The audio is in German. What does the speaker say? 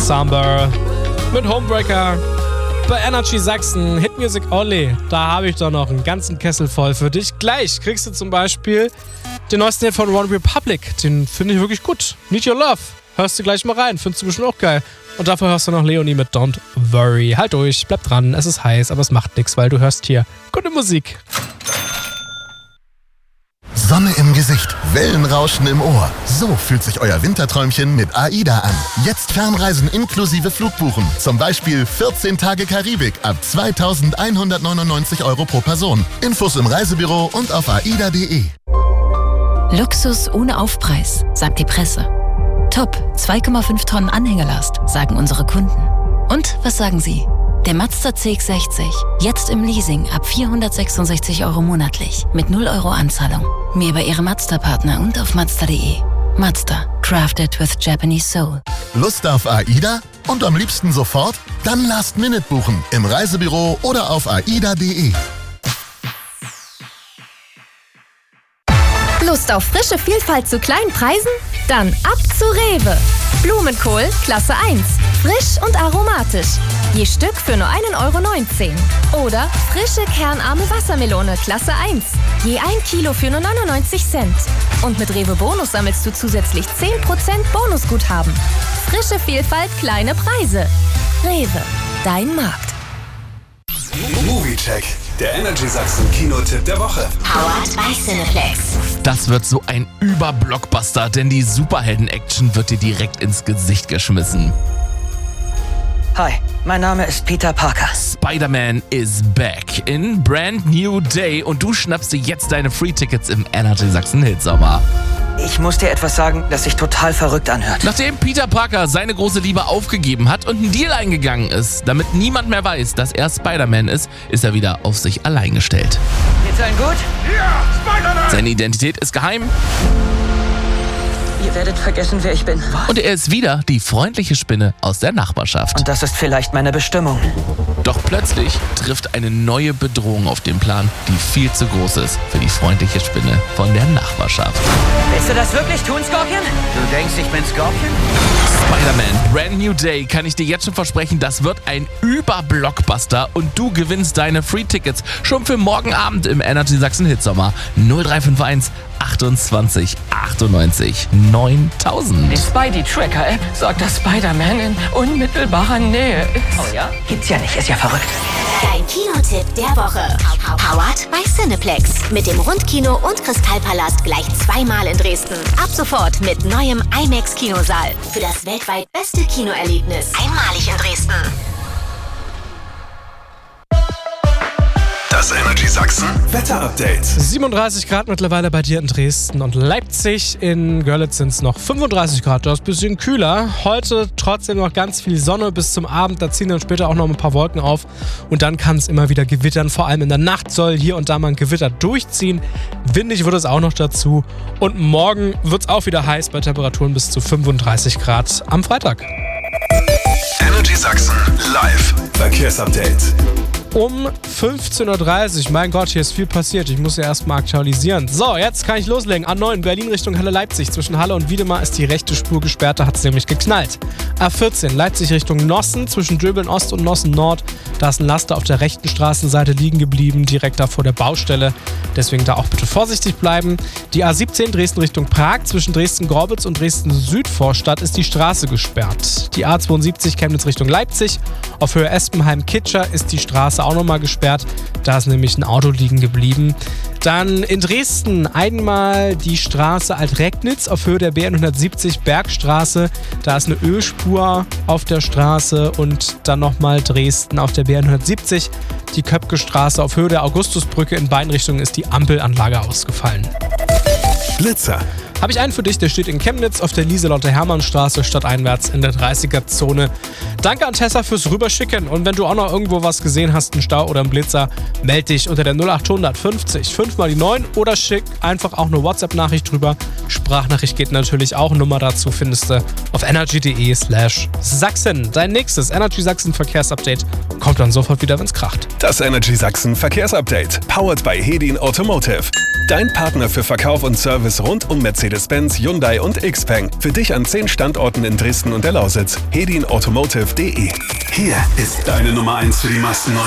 Ensemble mit Homebreaker bei Energy Sachsen. Hit Music Only. Da habe ich doch noch einen ganzen Kessel voll für dich. Gleich kriegst du zum Beispiel den neuesten Hit von One Republic. Den finde ich wirklich gut. Need Your Love. Hörst du gleich mal rein. Findest du bestimmt auch geil. Und dafür hörst du noch Leonie mit Don't Worry. Halt durch, bleib dran. Es ist heiß, aber es macht nichts, weil du hörst hier gute Musik. Sonne im Gesicht, Wellenrauschen im Ohr. So fühlt sich euer Winterträumchen mit AIDA an. Jetzt Fernreisen inklusive Flugbuchen. Zum Beispiel 14 Tage Karibik ab 2.199 € pro Person. Infos im Reisebüro und auf aida.de. Luxus ohne Aufpreis, sagt die Presse. Top, 2,5 Tonnen Anhängerlast, sagen unsere Kunden. Und was sagen Sie? Der Mazda CX-60, jetzt im Leasing ab 466 € monatlich, mit 0 € Anzahlung. Mehr bei Ihrem Mazda-Partner und auf Mazda.de. Mazda, crafted with Japanese soul. Lust auf AIDA? Und am liebsten sofort? Dann Last Minute buchen, im Reisebüro oder auf aida.de. Lust auf frische Vielfalt zu kleinen Preisen? Dann ab zu Rewe. Blumenkohl Klasse 1. Frisch und aromatisch. Je Stück für nur 1,19 €. Oder frische kernarme Wassermelone Klasse 1. Je 1 Kilo für nur 99 Cent. Und mit Rewe Bonus sammelst du zusätzlich 10% Bonusguthaben. Frische Vielfalt, kleine Preise. Rewe, dein Markt. Moviecheck, der Energy Sachsen Kinotipp der Woche. Powered by Cineplex. Das wird so ein Überblockbuster, denn die Superhelden-Action wird dir direkt ins Gesicht geschmissen. Hi, mein Name ist Peter Parker. Spider-Man is back in Brand New Day und du schnappst dir jetzt deine Free-Tickets im Energy Sachsen Hitsommer. Ich muss dir etwas sagen, das sich total verrückt anhört. Nachdem Peter Parker seine große Liebe aufgegeben hat und einen Deal eingegangen ist, damit niemand mehr weiß, dass er Spider-Man ist er wieder auf sich allein gestellt. Geht's allen gut? Ja, Spider-Man! Seine Identität ist geheim. Ihr werdet vergessen, wer ich bin. Und er ist wieder die freundliche Spinne aus der Nachbarschaft. Und das ist vielleicht meine Bestimmung. Doch plötzlich trifft eine neue Bedrohung auf den Plan, die viel zu groß ist für die freundliche Spinne von der Nachbarschaft. Willst du das wirklich tun, Scorpion? Du denkst, ich bin Scorpion? Spider-Man Brand New Day kann ich dir jetzt schon versprechen, das wird ein Überblockbuster und du gewinnst deine Free-Tickets schon für morgen Abend im Energy Sachsen Hitsommer 0351 28 98 9000. Die Spidey-Tracker-App sagt, dass Spider-Man in unmittelbarer Nähe ist. Oh ja? Gibt's ja nicht, ist ja verrückt. Dein Kinotipp der Woche. Powered by Cineplex. Mit dem Rundkino und Kristallpalast gleich zweimal in Dresden. Ab sofort mit neuem IMAX-Kinosaal. Für das weltweit beste Kinoerlebnis. Einmalig in Dresden. Das Energy Sachsen Wetter-Update. 37 Grad mittlerweile bei dir in Dresden und Leipzig. In Görlitz sind es noch 35 Grad. Das ist ein bisschen kühler. Heute trotzdem noch ganz viel Sonne bis zum Abend. Da ziehen dann später auch noch ein paar Wolken auf. Und dann kann es immer wieder gewittern. Vor allem in der Nacht soll hier und da mal ein Gewitter durchziehen. Windig wird es auch noch dazu. Und morgen wird es auch wieder heiß bei Temperaturen bis zu 35 Grad am Freitag. Energy Sachsen live Verkehrsupdate. Um 15.30 Uhr. Mein Gott, hier ist viel passiert. Ich muss ja erstmal aktualisieren. So, jetzt kann ich loslegen. A9 Berlin Richtung Halle-Leipzig. Zwischen Halle und Wiedemar ist die rechte Spur gesperrt. Da hat es nämlich geknallt. A14 Leipzig Richtung Nossen. Zwischen Döbeln Ost und Nossen Nord. Da ist ein Laster auf der rechten Straßenseite liegen geblieben. Direkt da vor der Baustelle. Deswegen da auch bitte vorsichtig bleiben. Die A17 Dresden Richtung Prag. Zwischen Dresden-Gorbitz und Dresden-Südvorstadt ist die Straße gesperrt. Die A72 Chemnitz Richtung Leipzig. Auf Höhe Espenheim-Kitscher ist die Straße auch nochmal gesperrt. Da ist nämlich ein Auto liegen geblieben. Dann in Dresden einmal die Straße Alt-Regnitz auf Höhe der B170 Bergstraße. Da ist eine Ölspur auf der Straße und dann nochmal Dresden auf der B170. Die Köpke-Straße auf Höhe der Augustusbrücke in beiden Richtungen ist die Ampelanlage ausgefallen. Blitzer. Habe ich einen für dich, der steht in Chemnitz auf der Lieselotte-Hermann-Straße stadteinwärts in der 30er-Zone. Danke an Tessa fürs Rüberschicken und wenn du auch noch irgendwo was gesehen hast, einen Stau oder einen Blitzer, melde dich unter der 0800 50 5 mal die 9 oder schick einfach auch eine WhatsApp-Nachricht drüber. Sprachnachricht geht natürlich auch, Nummer dazu findest du auf energy.de/Sachsen. Dein nächstes Energy Sachsen Verkehrsupdate kommt dann sofort wieder, wenn's kracht. Das Energy Sachsen Verkehrsupdate. Powered by Hedin Automotive. Dein Partner für Verkauf und Service rund um Mercedes-Benz, Hyundai und Xpeng. Für dich an 10 Standorten in Dresden und der Lausitz. hedinautomotive.de. Hier ist deine Nummer 1 für die meisten neuen